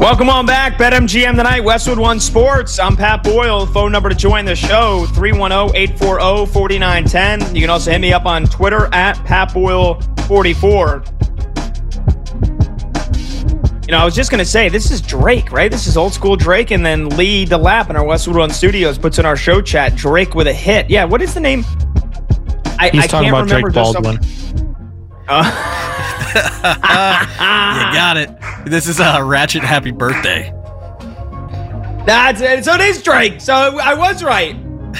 Welcome on back. BetMGM tonight, Westwood One Sports. I'm Pat Boyle. Phone number to join the show, 310-840-4910. You can also hit me up on Twitter at PatBoyle44. You know, I was just going to say, this is Drake, right? This is old school Drake. And then Lee DeLapp in our Westwood One Studios puts in our show chat, Drake with a hit. Yeah, what is the name? He's talking about Drake Baldwin. You got it. This is a Ratchet Happy Birthday. That's it. So it is Drake. So I was right.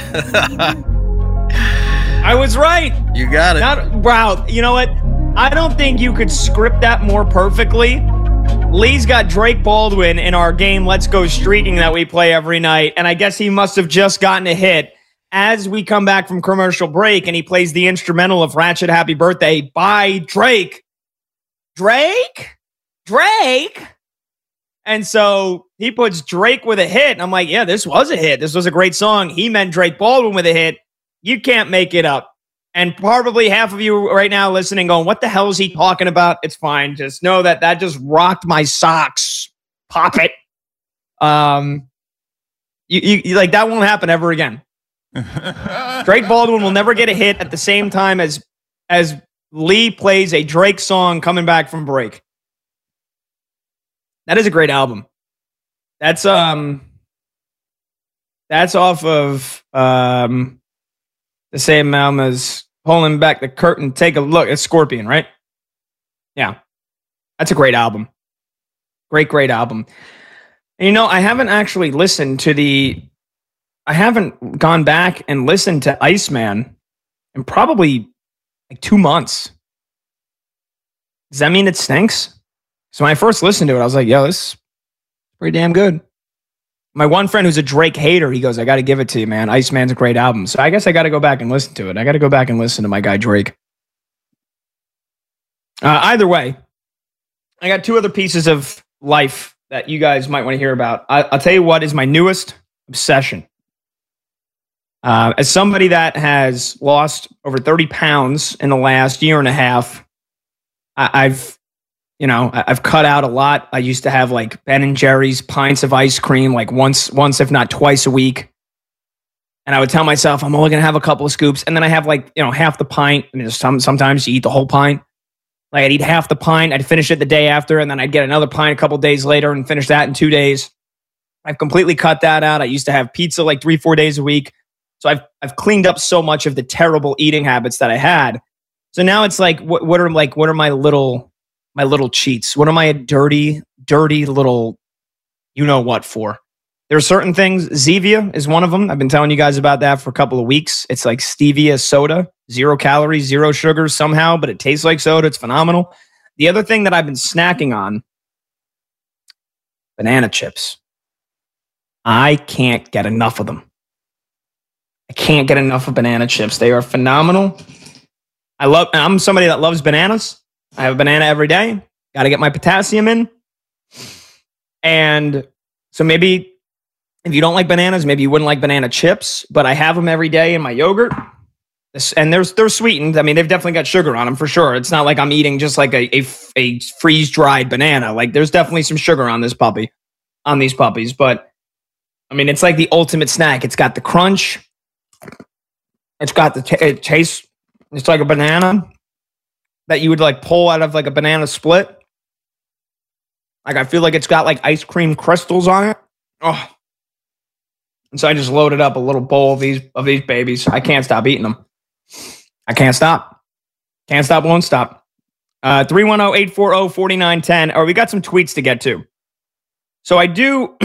I was right. You got it. Wow. You know what? I don't think you could script that more perfectly. Lee's got Drake Baldwin in our game Let's Go Streaking that we play every night. And I guess he must have just gotten a hit as we come back from commercial break and he plays the instrumental of Ratchet Happy Birthday by Drake. Drake? And so he puts Drake with a hit. And I'm like, yeah, this was a hit. This was a great song. He meant Drake Baldwin with a hit. You can't make it up. And probably half of you right now listening going, what the hell is he talking about? It's fine. Just know that just rocked my socks. Pop it. You like that won't happen ever again. Drake Baldwin will never get a hit at the same time as Lee plays a Drake song coming back from break. That is a great album. That's off of the same album as Pulling Back the Curtain, Take a Look. It's Scorpion, right? Yeah. That's a great album. Great album. And you know, I haven't actually listened to I haven't gone back and listened to Iceman in probably like 2 months. Does that mean it stinks? So when I first listened to it, I was like, yo, this is pretty damn good. My one friend who's a Drake hater, he goes, I got to give it to you, man. Iceman's a great album. So I guess I got to go back and listen to it. I got to go back and listen to my guy Drake. Either way, I got 2 other pieces of life that you guys might want to hear about. I'll tell you what is my newest obsession. As somebody that has lost over 30 pounds in the last year and a half, I've cut out a lot. I used to have like Ben & Jerry's pints of ice cream like once, if not twice a week. And I would tell myself, I'm only going to have a couple of scoops. And then I have like, half the pint. And sometimes you eat the whole pint. Like I'd eat half the pint. I'd finish it the day after. And then I'd get another pint a couple days later and finish that in 2 days. I've completely cut that out. I used to have pizza like 3-4 days a week. So I've cleaned up so much of the terrible eating habits that I had. So now it's like, what are my little cheats? What am I a dirty little, you know what for? There are certain things. Zevia is one of them. I've been telling you guys about that for a couple of weeks. It's like stevia soda, 0 calories, 0 sugar somehow, but it tastes like soda. It's phenomenal. The other thing that I've been snacking on, banana chips. I can't get enough of them. I can't get enough of banana chips. They are phenomenal. I'm somebody that loves bananas. I have a banana every day. Got to get my potassium in. And so maybe if you don't like bananas, maybe you wouldn't like banana chips, but I have them every day in my yogurt. And they're sweetened. I mean, they've definitely got sugar on them for sure. It's not like I'm eating just like a freeze-dried banana. Like there's definitely some sugar on these puppies. But I mean, it's like the ultimate snack. It's got the crunch. It's got the taste. It's like a banana that you would like pull out of like a banana split. Like I feel like it's got like ice cream crystals on it. Oh, and so I just loaded up a little bowl of these babies. I can't stop eating them. I can't stop. Can't stop. Won't stop. 310-840-4910. Or we got some tweets to get to. So I do.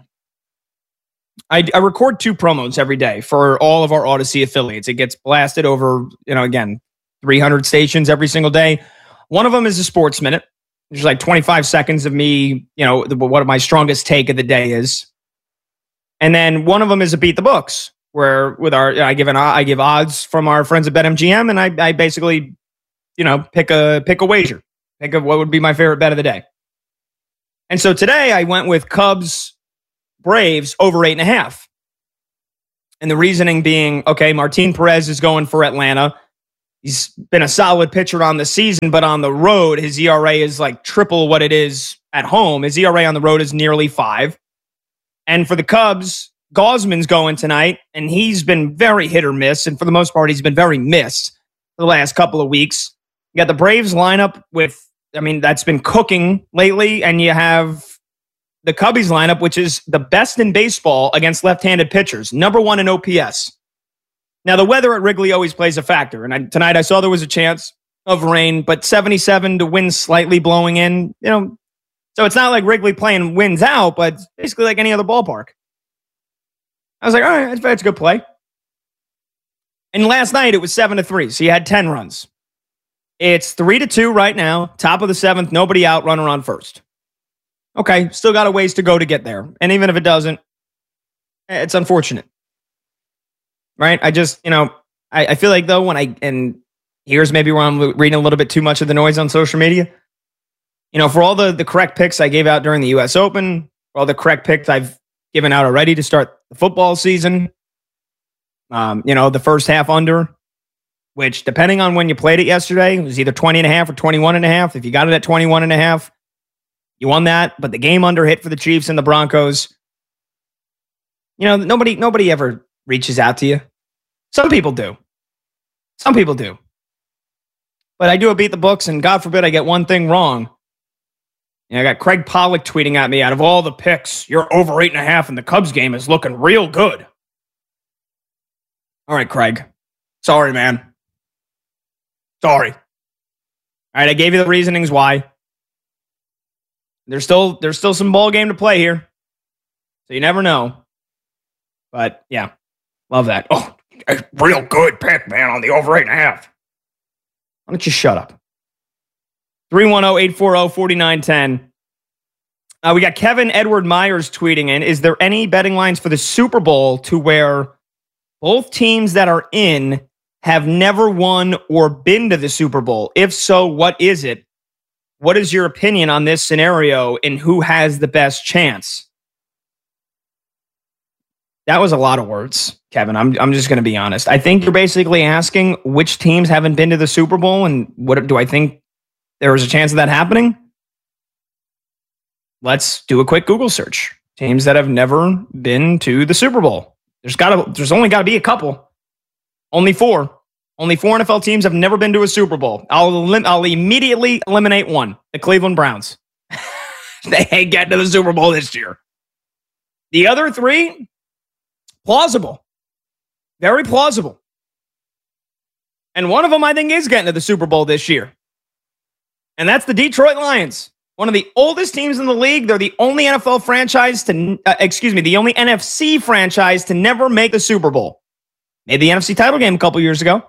I record 2 promos every day for all of our Odyssey affiliates. It gets blasted over, again, 300 stations every single day. One of them is a Sports Minute, which is like 25 seconds of me, what my strongest take of the day is. And then one of them is a Beat the Books, where I give odds from our friends at BetMGM, and I basically, pick a wager, pick what would be my favorite bet of the day. And so today I went with Cubs Braves over 8.5. And the reasoning being, okay, Martin Perez is going for Atlanta. He's been a solid pitcher on the season, but on the road, his ERA is like triple what it is at home. His ERA on the road is nearly 5. And for the Cubs, Gausman's going tonight, and he's been very hit or miss. And for the most part, he's been very miss for the last couple of weeks. You got the Braves lineup that's been cooking lately. And you have the Cubbies lineup, which is the best in baseball against left-handed pitchers, number 1 in OPS. Now, the weather at Wrigley always plays a factor. And tonight I saw there was a chance of rain, but 77 to wind slightly blowing in, So it's not like Wrigley playing winds out, but it's basically like any other ballpark. I was like, all right, that's a good play. And last night it was 7-3, so you had 10 runs. It's 3-2 right now, top of the 7th, nobody out, runner on first. Okay, still got a ways to go to get there. And even if it doesn't, it's unfortunate. Right? I just, I feel like though and here's maybe where I'm reading a little bit too much of the noise on social media. For all the correct picks I gave out during the U.S. Open, for all the correct picks I've given out already to start the football season, the first half under, which depending on when you played it yesterday, it was either 20.5 or 21.5. If you got it at 21.5, you won that. But the game under hit for the Chiefs and the Broncos. Nobody ever reaches out to you. Some people do. But I do a beat the books, and God forbid I get one thing wrong. I got Craig Pollock tweeting at me, out of all the picks, you're over 8.5 and the Cubs game is looking real good. All right, Craig. Sorry, man. Sorry. All right, I gave you the reasonings why. There's still some ball game to play here. So you never know. But yeah, love that. Oh, real good pick, man, on the over 8.5. Why don't you shut up? 310-840-4910. We got Kevin Edward Myers tweeting in. Is there any betting lines for the Super Bowl to where both teams that are in have never won or been to the Super Bowl? If so, what is it? What is your opinion on this scenario and who has the best chance? That was a lot of words, Kevin. I'm just going to be honest. I think you're basically asking which teams haven't been to the Super Bowl and what do I think there is a chance of that happening? Let's do a quick Google search. Teams that have never been to the Super Bowl. There's only got to be a couple. Only 4. Only 4 NFL teams have never been to a Super Bowl. I'll immediately eliminate one. The Cleveland Browns. They ain't getting to the Super Bowl this year. The other 3, plausible. Very plausible. And one of them, I think, is getting to the Super Bowl this year. And that's the Detroit Lions. One of the oldest teams in the league. They're the only NFL franchise the only NFC franchise to never make the Super Bowl. Made the NFC title game a couple years ago.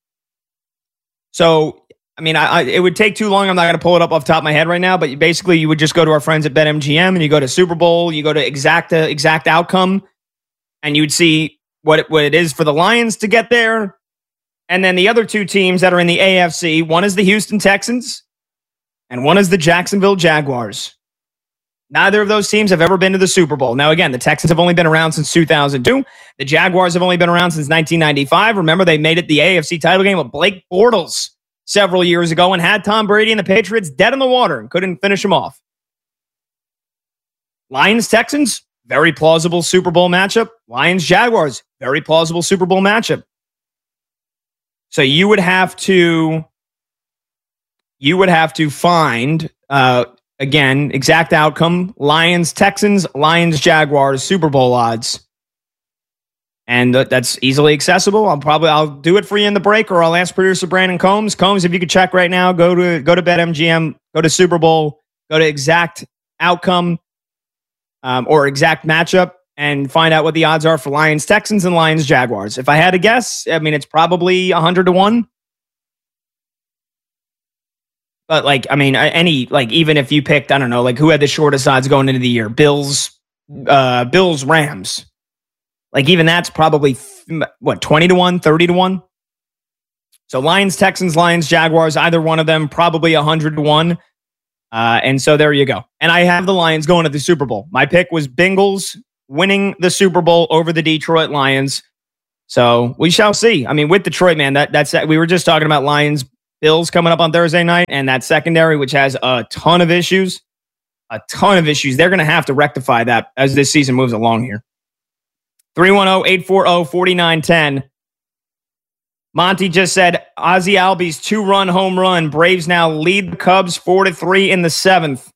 So, it would take too long. I'm not going to pull it up off the top of my head right now, but basically you would just go to our friends at BetMGM and you go to Super Bowl, you go to exact outcome, and you would see what it is for the Lions to get there. And then the other 2 teams that are in the AFC, one is the Houston Texans and one is the Jacksonville Jaguars. Neither of those teams have ever been to the Super Bowl. Now, again, the Texans have only been around since 2002. The Jaguars have only been around since 1995. Remember, they made it the AFC title game with Blake Bortles several years ago and had Tom Brady and the Patriots dead in the water and couldn't finish them off. Lions-Texans, very plausible Super Bowl matchup. Lions-Jaguars, very plausible Super Bowl matchup. So you would have to find, again, exact outcome, Lions-Texans, Lions-Jaguars, Super Bowl odds. And that's easily accessible. I'll do it for you in the break, or I'll ask producer Brandon Combs. Combs, if you could check right now, go to BetMGM, go to Super Bowl, go to exact outcome or exact matchup, and find out what the odds are for Lions-Texans and Lions-Jaguars. If I had to guess, it's probably 100-1. But even if you picked, I don't know, who had the shortest odds going into the year? Bills, Rams. Even that's probably 20-1, 30-1. So Lions, Texans, Lions, Jaguars, either one of them, probably 100-1. And so there you go. And I have the Lions going to the Super Bowl. My pick was Bengals winning the Super Bowl over the Detroit Lions. So we shall see. With Detroit, man, that's we were just talking about Lions, Bills coming up on Thursday night, and that secondary, which has a ton of issues. a ton of issues. They're going to have to rectify that as this season moves along here. 310-840-4910. Monty just said Ozzie Albies 2-run home run. Braves now lead the Cubs 4-3 in the 7th.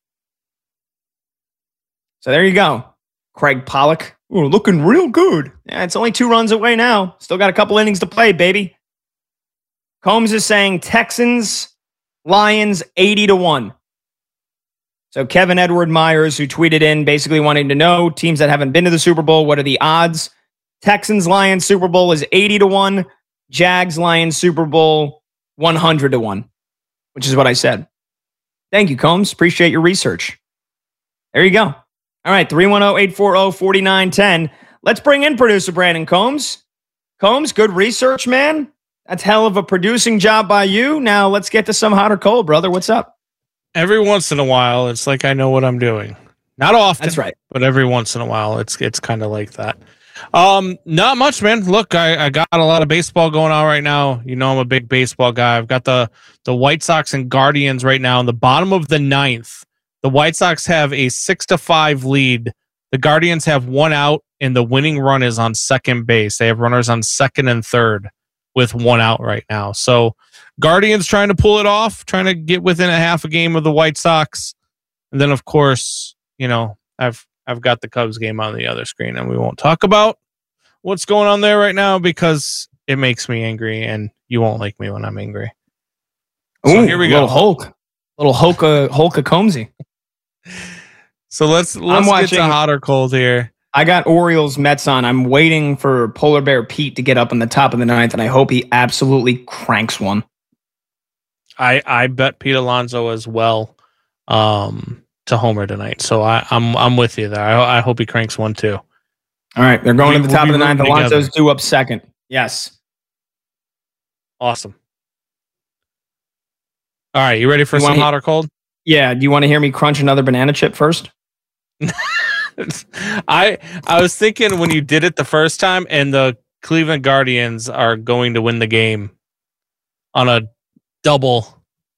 So there you go. Craig Pollock. Ooh, looking real good. Yeah, it's only 2 runs away now. Still got a couple innings to play, baby. Combs is saying Texans, Lions 80-1. So Kevin Edward Myers, who tweeted in basically wanting to know teams that haven't been to the Super Bowl, what are the odds? Texans, Lions Super Bowl is 80-1. Jags, Lions Super Bowl 100-1, which is what I said. Thank you, Combs. Appreciate your research. There you go. All right, 310-840-4910. Let's bring in producer Brandon Combs. Combs, good research, man. That's hell of a producing job by you. Now let's get to some hot or cold, brother. What's up? Every once in a while, it's like I know what I'm doing. Not often. That's right. But every once in a while, it's kind of like that. Not much, man. Look, I got a lot of baseball going on right now. You know I'm a big baseball guy. I've got the White Sox and Guardians right now in the bottom of the 9th. The White Sox have a 6-5 lead. The Guardians have 1 out, and the winning run is on second base. They have runners on second and third with 1 out right now. So Guardians trying to pull it off, trying to get within a half a game of the White Sox. And then, of course, you know, I've got the Cubs game on the other screen, and we won't talk about what's going on there right now because it makes me angry, and you won't like me when I'm angry. So ooh, here we go. Little Hulka Combsy. So let's get to hot or cold here. I got Orioles Mets on. I'm waiting for Polar Bear Pete to get up on the top of the 9th, and I hope he absolutely cranks one. I bet Pete Alonso as well to homer tonight. So I'm with you there. I hope he cranks one too. All right, they're going to the top of the 9th. Alonso's due up second. Yes. Awesome. All right, you ready for some hot or cold? Yeah. Do you want to hear me crunch another banana chip first? I was thinking when you did it the first time, and the Cleveland Guardians are going to win the game on a double.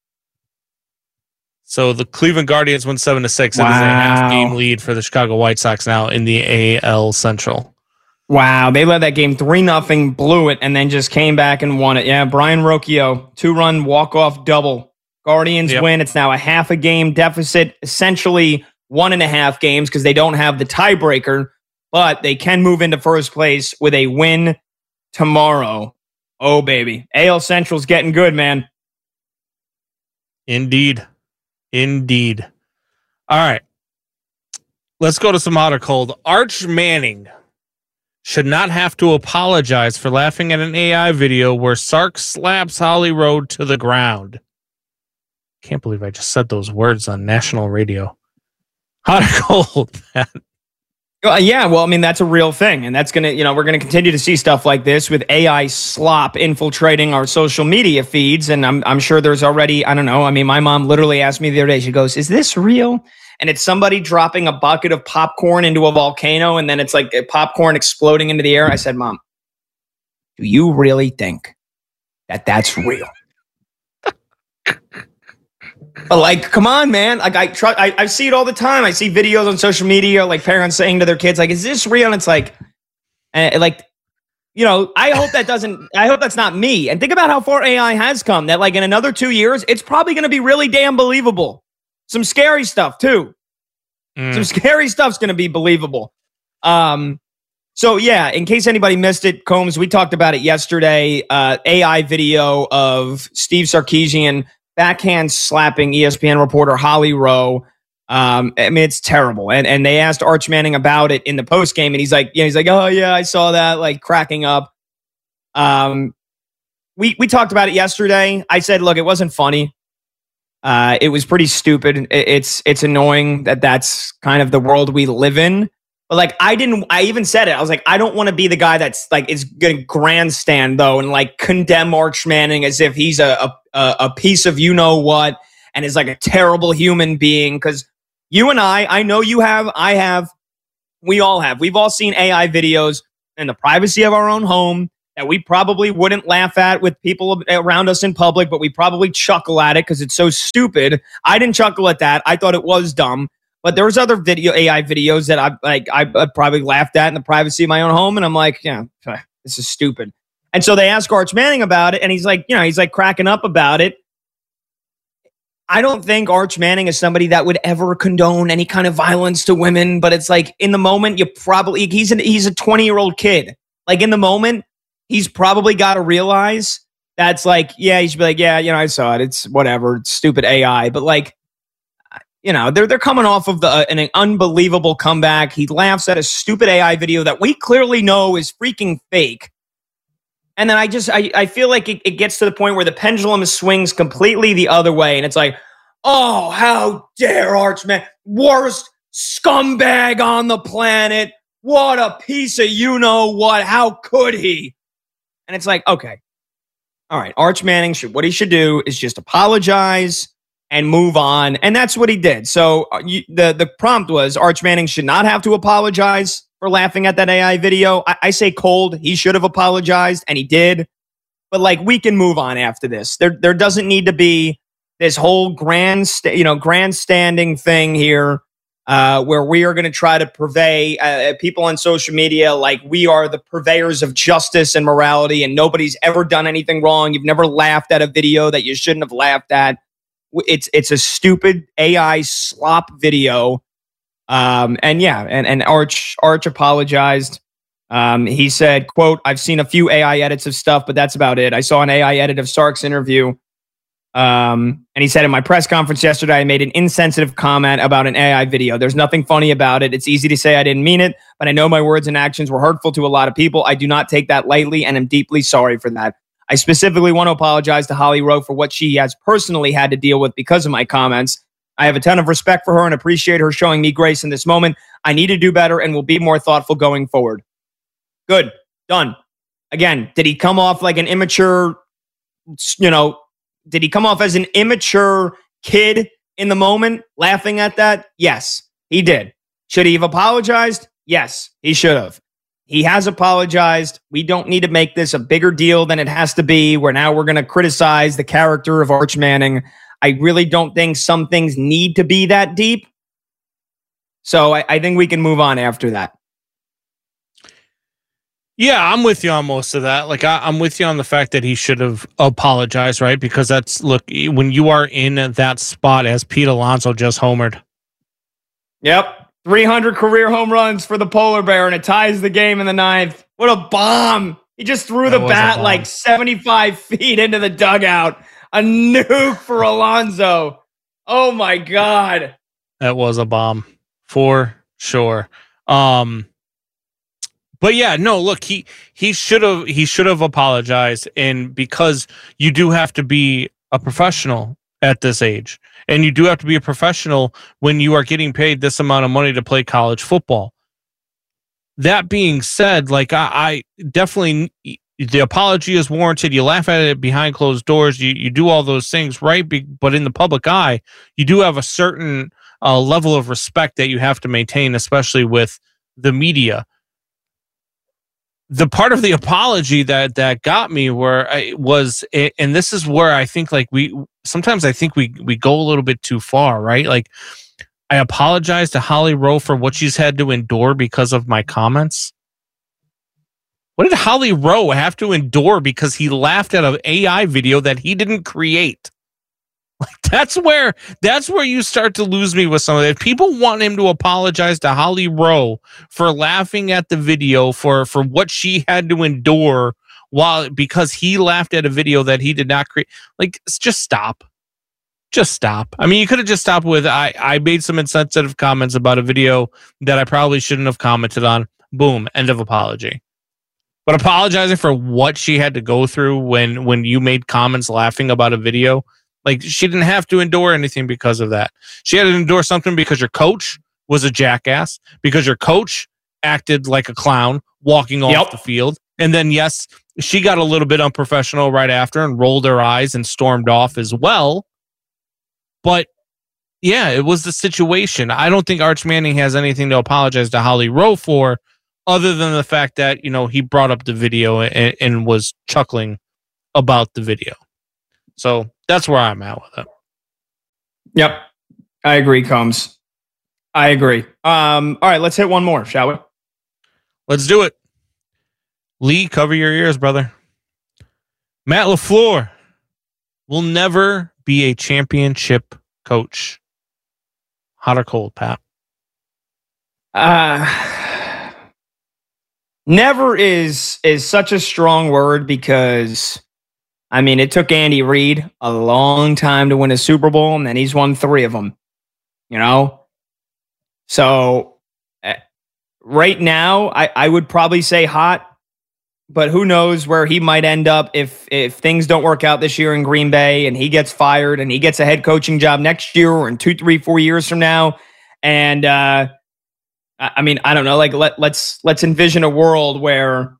So the Cleveland Guardians win 7-6. Wow. It is a half-game lead for the Chicago White Sox now in the AL Central. Wow, they led that game 3-0, blew it, and then just came back and won it. Yeah, Brian Rocchio, 2-run walk-off double. Guardians win. It's now a half a game deficit, essentially 1.5 games because they don't have the tiebreaker, but they can move into first place with a win tomorrow. Oh, baby. AL Central's getting good, man. Indeed. All right. Let's go to some hot or cold. Arch Manning should not have to apologize for laughing at an AI video where Sark slaps Holly Road to the ground. Can't believe I just said those words on national radio. Hot or cold, man? Yeah, well, I mean, that's a real thing. And that's going to, we're going to continue to see stuff like this with AI slop infiltrating our social media feeds. And I'm sure there's already, I don't know. I mean, my mom literally asked me the other day, she goes, is this real? And it's somebody dropping a bucket of popcorn into a volcano. And then it's like popcorn exploding into the air. I said, Mom, do you really think that that's real? But like, come on, man. Like I see it all the time. I see videos on social media, like parents saying to their kids, like, is this real? And it's like, I hope that's not me. And think about how far AI has come, that like in another 2 years, it's probably going to be really damn believable. Some scary stuff too. Some scary stuff's going to be believable. So yeah, in case anybody missed it, Combs, we talked about it yesterday. AI video of Steve Sarkisian backhand slapping ESPN reporter Holly Rowe. I mean, it's terrible. And they asked Arch Manning about it in the post game, and he's like, oh yeah, I saw that, like cracking up. We talked about it yesterday. I said, look, it wasn't funny. It was pretty stupid. It's annoying that that's kind of the world we live in. But like, I even said it. I was like, I don't want to be the guy that's like, is going to grandstand though and like condemn Arch Manning as if he's a piece of you-know-what and is like a terrible human being. Because you and I know you have, I have, we all have. We've all seen AI videos in the privacy of our own home that we probably wouldn't laugh at with people around us in public, but we probably chuckle at it because it's so stupid. I didn't chuckle at that. I thought it was dumb. But there was other AI videos that I probably laughed at in the privacy of my own home, and I'm like, yeah, this is stupid. And so they ask Arch Manning about it, and he's like, he's like cracking up about it. I don't think Arch Manning is somebody that would ever condone any kind of violence to women, but it's like in the moment, he's a 20-year-old kid. Like in the moment, he's probably got to realize that's like, yeah, he should be like, yeah, I saw it. It's whatever. It's stupid AI. But like, they're coming off of an unbelievable comeback. He laughs at a stupid AI video that we clearly know is freaking fake. And then I feel like it gets to the point where the pendulum swings completely the other way. And it's like, oh, how dare Arch Manning, worst scumbag on the planet. What a piece of you-know-what. How could he? And it's like, okay. All right, Arch Manning, what he should do is just apologize and move on. And that's what he did. So the prompt was Arch Manning should not have to apologize for laughing at that AI video. I say cold. He should have apologized, and he did. But like, we can move on after this. There doesn't need to be this whole grandstanding thing here where we are going to try to purvey people on social media like we are the purveyors of justice and morality, and nobody's ever done anything wrong. You've never laughed at a video that you shouldn't have laughed at. It's a stupid AI slop video. And Arch apologized. He said, quote, I've seen a few AI edits of stuff, but that's about it. I saw an AI edit of Sark's interview. And he said in my press conference yesterday, I made an insensitive comment about an AI video. There's nothing funny about it. It's easy to say I didn't mean it, but I know my words and actions were hurtful to a lot of people. I do not take that lightly, and I'm deeply sorry for that. I specifically want to apologize to Holly Rowe for what she has personally had to deal with because of my comments. I have a ton of respect for her and appreciate her showing me grace in this moment. I need to do better and will be more thoughtful going forward. Good. Done. Again, did he come off like an immature, did he come off as an immature kid in the moment laughing at that? Yes, he did. Should he have apologized? Yes, he should have. He has apologized. We don't need to make this a bigger deal than it has to be, where now we're going to criticize the character of Arch Manning. I really don't think some things need to be that deep. So I think we can move on after that. Yeah, I'm with you on most of that. Like, I'm with you on the fact that he should have apologized, right? Because look, when you are in that spot as Pete Alonso just homered. Yep. 300 career home runs for the Polar Bear, and it ties the game in the ninth. What a bomb. He just threw the bat like 75 feet into the dugout. A nuke for Alonso. Oh, my God. That was a bomb for sure. But yeah, no, look, he should have apologized, and because you do have to be a professional at this age, and you do have to be a professional when you are getting paid this amount of money to play college football. That being said, like, I definitely, the apology is warranted. You laugh at it behind closed doors. You do all those things, right? But in the public eye, you do have a certain level of respect that you have to maintain, especially with the media. The part of the apology that got me was, and this is where I think like sometimes I think we go a little bit too far, right? Like, I apologize to Holly Rowe for what she's had to endure because of my comments. What did Holly Rowe have to endure because he laughed at an AI video that he didn't create? Like, that's where you start to lose me with some of that. If people want him to apologize to Holly Rowe for laughing at the video for what she had to endure because he laughed at a video that he did not create. Like, just stop. Just stop. I mean, you could have just stopped with, I made some insensitive comments about a video that I probably shouldn't have commented on. Boom. End of apology. But apologizing for what she had to go through when you made comments laughing about a video, like, she didn't have to endure anything because of that. She had to endure something because your coach was a jackass, because your coach acted like a clown walking off the field. And then, yes, she got a little bit unprofessional right after and rolled her eyes and stormed off as well. But yeah, it was the situation. I don't think Arch Manning has anything to apologize to Holly Rowe for, other than the fact that, he brought up the video and was chuckling about the video. So that's where I'm at with it. Yep. I agree, Combs. I agree. All right, let's hit one more, shall we? Let's do it. Lee, cover your ears, brother. Matt LaFleur will never be a championship coach. Hot or cold, Pat? Never is such a strong word because, I mean, it took Andy Reid a long time to win a Super Bowl, and then he's won 3 of them, you know? So right now, I would probably say hot, but who knows where he might end up if things don't work out this year in Green Bay and he gets fired and he gets a head coaching job next year or in 2, 3, 4 years from now. And I mean, I don't know. Like let's envision a world where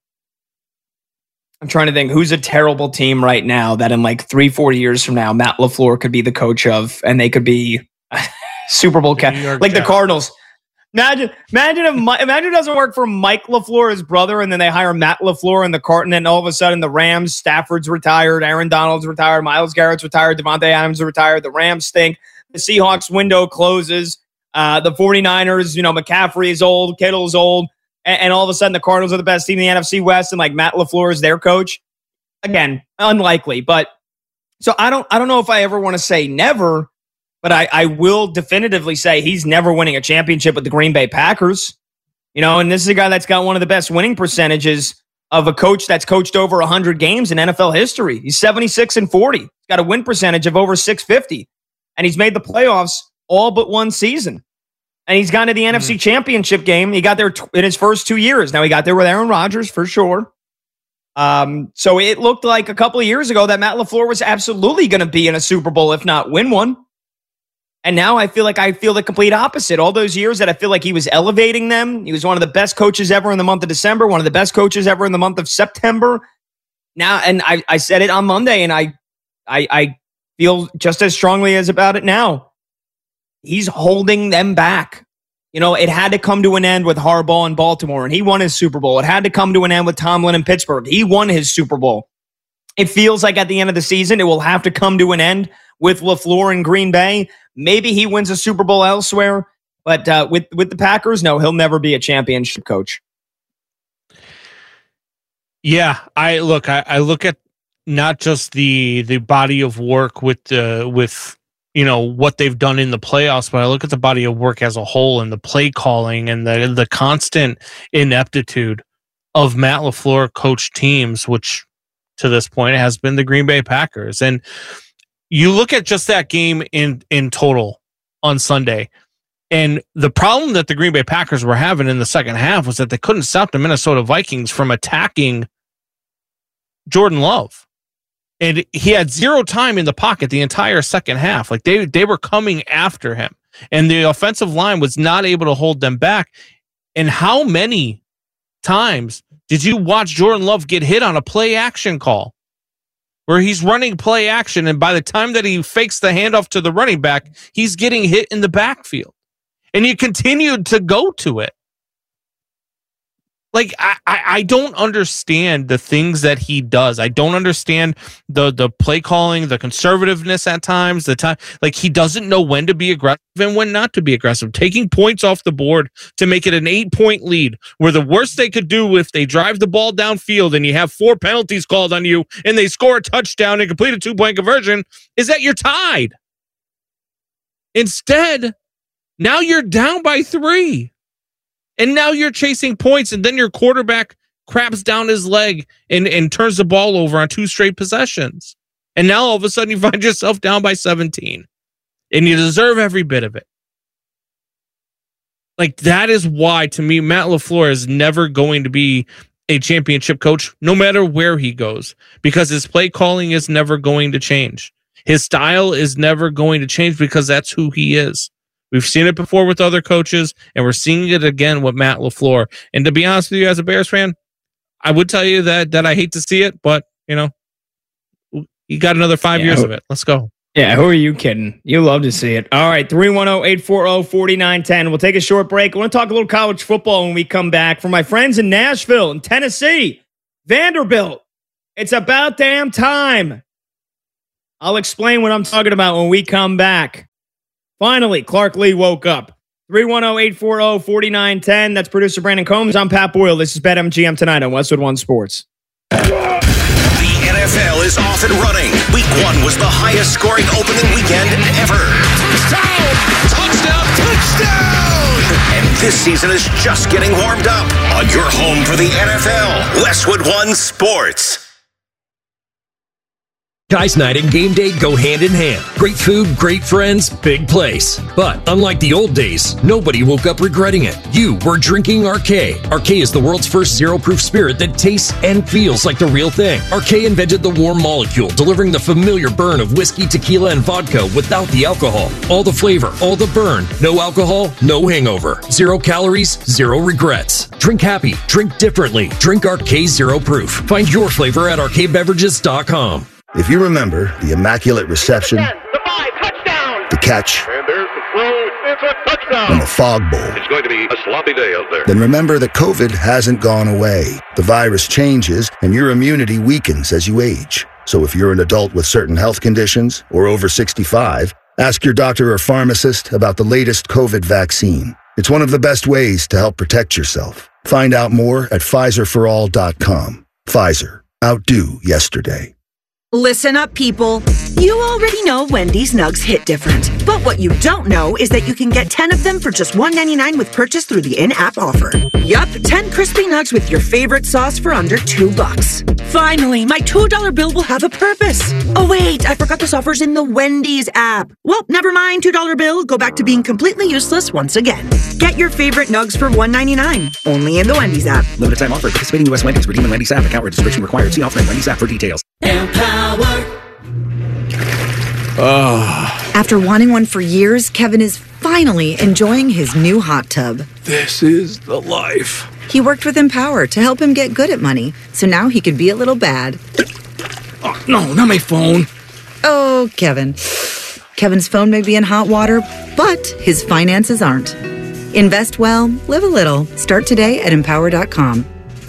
I'm trying to think who's a terrible team right now that in like 3, 4 years from now, Matt LaFleur could be the coach of, and they could be Super Bowl like the Cardinals. Imagine it doesn't work for Mike LaFleur, his brother, and then they hire Matt LaFleur in the Cardinals, and then all of a sudden the Rams, Stafford's retired, Aaron Donald's retired, Myles Garrett's retired, Devontae Adams is retired, the Rams stink, the Seahawks window closes, the 49ers, McCaffrey is old, Kittle's old, and all of a sudden the Cardinals are the best team in the NFC West, and like Matt LaFleur is their coach. Again, unlikely, but so I don't know if I ever want to say never. But I will definitively say he's never winning a championship with the Green Bay Packers. And this is a guy that's got one of the best winning percentages of a coach that's coached over 100 games in NFL history. He's 76-40. He's got a win percentage of over 650. And he's made the playoffs all but one season. And he's gone to the NFC Championship game. He got there in his first 2 years. Now, he got there with Aaron Rodgers for sure. So it looked like a couple of years ago that Matt LaFleur was absolutely going to be in a Super Bowl, if not win one. And now I feel the complete opposite. All those years that I feel like he was elevating them. He was one of the best coaches ever in the month of December, one of the best coaches ever in the month of September. Now, and I said it on Monday, and I feel just as strongly as about it now. He's holding them back. It had to come to an end with Harbaugh in Baltimore, and he won his Super Bowl. It had to come to an end with Tomlin in Pittsburgh. He won his Super Bowl. It feels like at the end of the season, it will have to come to an end with LaFleur in Green Bay. Maybe he wins a Super Bowl elsewhere, but with the Packers, no, he'll never be a championship coach. Yeah, I look at not just the body of work with what they've done in the playoffs, but I look at the body of work as a whole and the play calling and the constant ineptitude of Matt LaFleur coached teams, which to this point has been the Green Bay Packers. And you look at just that game in total on Sunday, and the problem that the Green Bay Packers were having in the second half was that they couldn't stop the Minnesota Vikings from attacking Jordan Love. And he had zero time in the pocket the entire second half. Like they were coming after him, and the offensive line was not able to hold them back. And how many times did you watch Jordan Love get hit on a play action call where he's running play action, and by the time that he fakes the handoff to the running back, he's getting hit in the backfield, and he continued to go to it? Like, I don't understand the things that he does. I don't understand the play calling, the conservativeness at times, like he doesn't know when to be aggressive and when not to be aggressive, taking points off the board to make it an 8-point lead, where the worst they could do if they drive the ball downfield and you have 4 penalties called on you and they score a touchdown and complete a 2-point conversion is that you're tied. Instead, now you're down by 3. And now you're chasing points, and then your quarterback craps down his leg and turns the ball over on 2 straight possessions. And now all of a sudden you find yourself down by 17. And you deserve every bit of it. Like, that is why, to me, Matt LaFleur is never going to be a championship coach, no matter where he goes, because his play calling is never going to change. His style is never going to change because that's who he is. We've seen it before with other coaches, and we're seeing it again with Matt LaFleur. And to be honest with you, as a Bears fan, I would tell you that I hate to see it, but, you got another 5 years of it. Let's go. Yeah, who are you kidding? You love to see it. All right, 310-840-4910. We'll take a short break. I want to talk a little college football when we come back. For my friends in Nashville and Tennessee, Vanderbilt, it's about damn time. I'll explain what I'm talking about when we come back. Finally, Clark Lee woke up. 310-840-4910. That's producer Brandon Combs. I'm Pat Boyle. This is BetMGM tonight on Westwood One Sports. The NFL is off and running. Week 1 was the highest scoring opening weekend ever. Touchdown! Touchdown! Touchdown! And this season is just getting warmed up on your home for the NFL, Westwood One Sports. Guys night and game day go hand in hand. Great food, great friends, big place. But unlike the old days, nobody woke up regretting it. You were drinking Arcade. Arcade is the world's first zero-proof spirit that tastes and feels like the real thing. Arcade invented the warm molecule, delivering the familiar burn of whiskey, tequila, and vodka without the alcohol. All the flavor, all the burn. No alcohol, no hangover. 0 calories, 0 regrets. Drink happy, drink differently. Drink Arcade Zero Proof. Find your flavor at arcadebeverages.com. If you remember the immaculate reception, 10, the 5, touchdown! the catch, And there's the throw, it's a touchdown! and the fog bowl, It's going to be a sloppy day out there. then remember that COVID hasn't gone away. The virus changes, and your immunity weakens as you age. So if you're an adult with certain health conditions or over 65, ask your doctor or pharmacist about the latest COVID vaccine. It's one of the best ways to help protect yourself. Find out more at PfizerForAll.com. Pfizer. Outdo yesterday. Listen up, people. You already know Wendy's nugs hit different. But what you don't know is that you can get 10 of them for just $1.99 with purchase through the in-app offer. Yup, 10 crispy nugs with your favorite sauce for under $2. Finally, my $2 bill will have a purpose. Oh wait, I forgot this offer's in the Wendy's app. Well, never mind, $2 bill. Go back to being completely useless once again. Get your favorite nugs for $1.99. Only in the Wendy's app. Limited time offer. Participating U.S. Wendy's. Redeem in Wendy's app. Account registration required. See offer in Wendy's app for details. After wanting one for years, Kevin is finally enjoying his new hot tub. This is the life. He worked with Empower to help him get good at money, so now he could be a little bad. Oh, no, not my phone. Oh, Kevin. Kevin's phone may be in hot water, but his finances aren't. Invest well, live a little. Start today at Empower.com.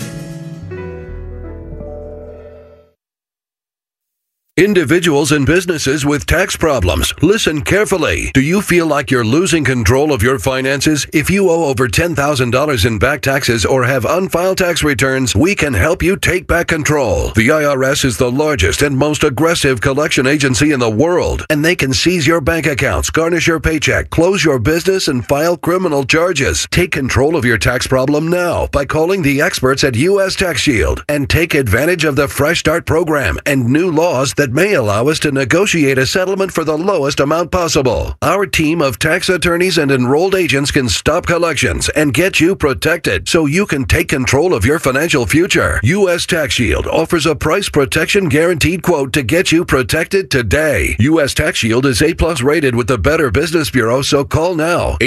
Individuals and businesses with tax problems, listen carefully. Do you feel like you're losing control of your finances? If you owe over $10,000 in back taxes or have unfiled tax returns, we can help you take back control. The IRS is the largest and most aggressive collection agency in the world, and they can seize your bank accounts, garnish your paycheck, close your business, and file criminal charges. Take control of your tax problem now by calling the experts at U.S. Tax Shield and take advantage of the Fresh Start program and new laws that may allow us to negotiate a settlement for the lowest amount possible. Our team of tax attorneys and enrolled agents can stop collections and get you protected so you can take control of your financial future. U.S. Tax Shield offers a price protection guaranteed quote to get you protected today. U.S. Tax Shield is A+ rated with the Better Business Bureau, so call now.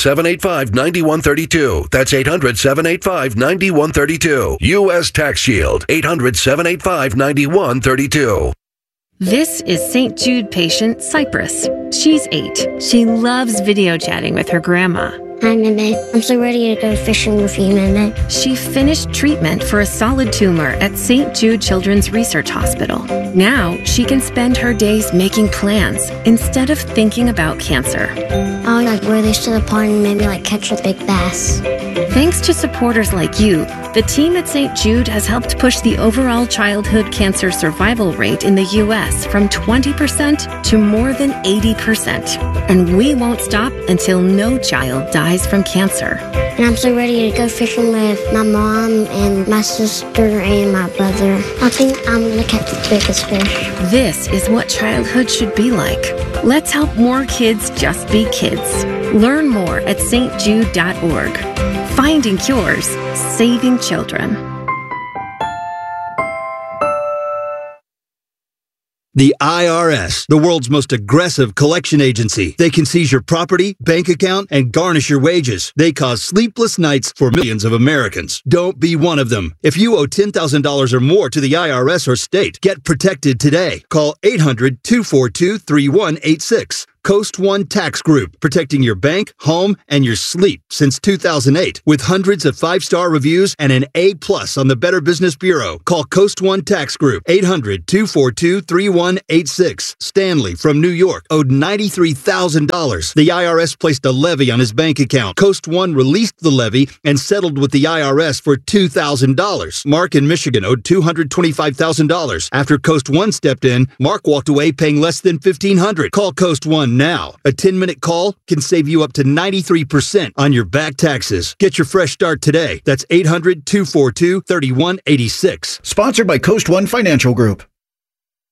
800-785-9132. That's 800-785-9132. U.S. Tax Shield. 800-785-9132. This is St. Jude patient Cypress. She's 8. She loves video chatting with her grandma. Hi, Meme. I'm so ready to go fishing with you, Meme. She finished treatment for a solid tumor at St. Jude Children's Research Hospital. Now she can spend her days making plans instead of thinking about cancer. I'll wear this to the pond and maybe catch a big bass. Thanks to supporters like you, the team at St. Jude has helped push the overall childhood cancer survival rate in the U.S. from 20% to more than 80%. And we won't stop until no child dies from cancer. And I'm so ready to go fishing with my mom and my sister and my brother. I think I'm going to catch the biggest fish. This is what childhood should be like. Let's help more kids just be kids. Learn more at stjude.org. Finding cures, saving children. The IRS, the world's most aggressive collection agency. They can seize your property, bank account, and garnish your wages. They cause sleepless nights for millions of Americans. Don't be one of them. If you owe $10,000 or more to the IRS or state, get protected today. Call 800-242-3186. Coast One Tax Group, protecting your bank, home, and your sleep since 2008. With hundreds of 5-star reviews and an A+ on the Better Business Bureau. Call Coast One Tax Group, 800-242-3186. Stanley from New York owed $93,000. The IRS placed a levy on his bank account. Coast One released the levy and settled with the IRS for $2,000. Mark in Michigan owed $225,000. After Coast One stepped in, Mark walked away paying less than $1,500. Call Coast One now. A 10-minute call can save you up to 93% on your back taxes. Get your fresh start today. That's 800-242-3186. Sponsored by Coast One Financial Group.